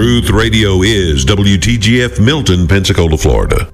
Truth Radio is WTGF Milton, Pensacola, Florida.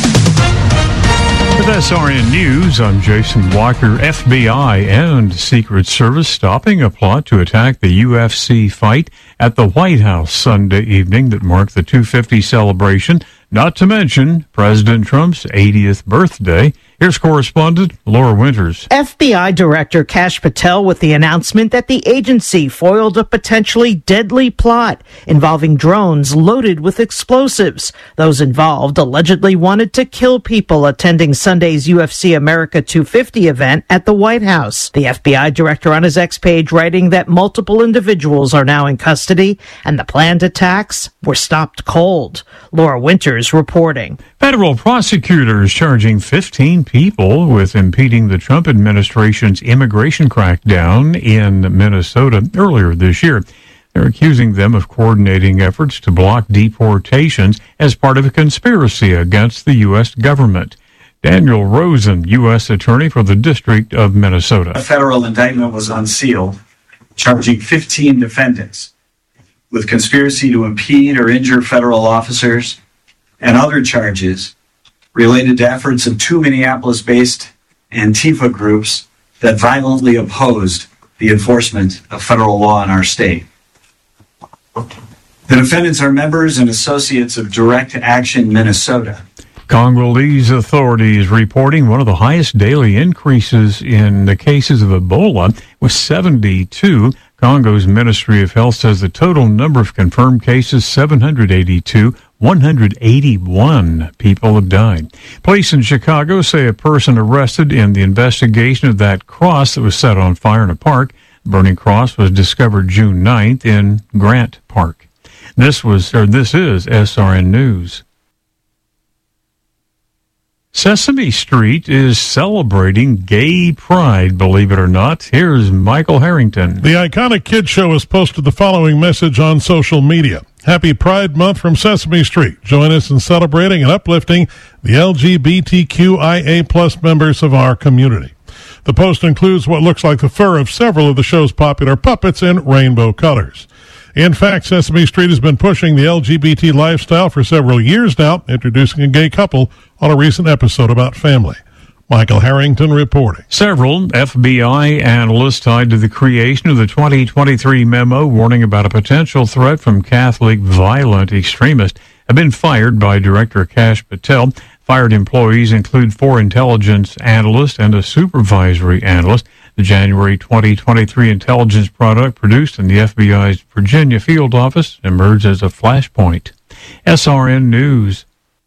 With SRN News, I'm Jason Walker. FBI and Secret Service stopping a plot to attack the UFC fight at the White House Sunday evening that marked the 250 celebration, not to mention President Trump's 80th birthday. Here's correspondent Laura Winters. FBI Director Kash Patel with the announcement that the agency foiled a potentially deadly plot involving drones loaded with explosives. Those involved allegedly wanted to kill people attending Sunday's UFC America 250 event at the White House. The FBI Director on his X page writing that multiple individuals are now in custody and the planned attacks were stopped cold. Laura Winters reporting. Federal prosecutors charging 15 people with impeding the Trump administration's immigration crackdown in Minnesota earlier this year. They're accusing them of coordinating efforts to block deportations as part of a conspiracy against the U.S. government. Daniel Rosen, U.S. Attorney for the District of Minnesota. A federal indictment was unsealed, charging 15 defendants with conspiracy to impede or injure federal officers and other charges related to efforts of two Minneapolis-based Antifa groups that violently opposed the enforcement of federal law in our state. The defendants are members and associates of Direct Action Minnesota. Congolese authorities reporting one of the highest daily increases in the cases of Ebola with 72. Congo's Ministry of Health says the total number of confirmed cases, 782. 181 people have died. Police in Chicago say a person arrested in the investigation of that cross that was set on fire in a park. The burning cross was discovered June 9th in Grant Park. This is SRN News. Sesame Street is celebrating gay pride, believe it or not. Here's Michael Harrington. The iconic kids show has posted the following message on social media. Happy Pride Month from Sesame Street. Join us in celebrating and uplifting the LGBTQIA plus members of our community. The post includes what looks like the fur of several of the show's popular puppets in rainbow colors. In fact, Sesame Street has been pushing the LGBT lifestyle for several years now, introducing a gay couple on a recent episode about family. Michael Harrington reporting. Several FBI analysts tied to the creation of the 2023 memo warning about a potential threat from Catholic violent extremists have been fired by Director Kash Patel. Fired employees include 4 intelligence analysts and a supervisory analyst. The January 2023 intelligence product produced in the FBI's Virginia field office emerged as a flashpoint. SRN News.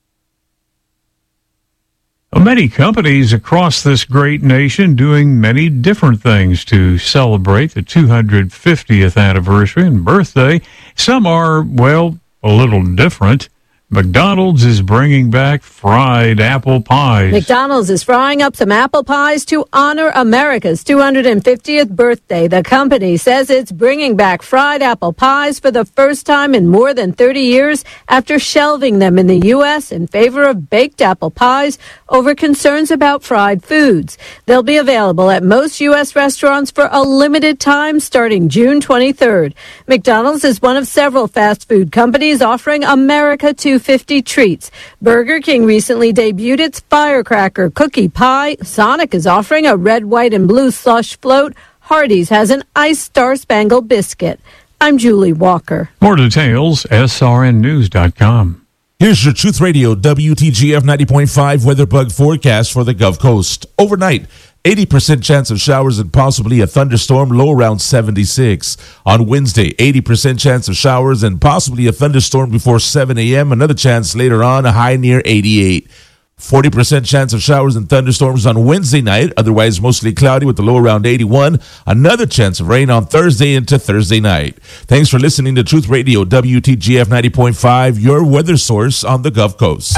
Many companies across this great nation doing many different things to celebrate the 250th anniversary and birthday. Some are, well, a little different. McDonald's is bringing back fried apple pies. McDonald's is frying up some apple pies to honor America's 250th birthday. The company says it's bringing back fried apple pies for the first time in more than 30 years after shelving them in the U.S. in favor of baked apple pies over concerns about fried foods. They'll be available at most U.S. restaurants for a limited time starting June 23rd. McDonald's is one of several fast food companies offering America 250 treats. Burger King recently debuted its Firecracker Cookie Pie. Sonic is offering a red, white, and blue slush float. Hardee's has an iced Star-Spangled Biscuit. I'm Julie Walker. More details, srnnews.com. Here's your Truth Radio WTGF 90.5 weather bug forecast for the Gulf Coast. Overnight, 80% chance of showers and possibly a thunderstorm, low around 76. On Wednesday, 80% chance of showers and possibly a thunderstorm before 7 a.m. Another chance later on, a high near 88. 40% chance of showers and thunderstorms on Wednesday night, otherwise mostly cloudy with a low around 81. Another chance of rain on Thursday into Thursday night. Thanks for listening to Truth Radio WTGF 90.5, your weather source on the Gulf Coast.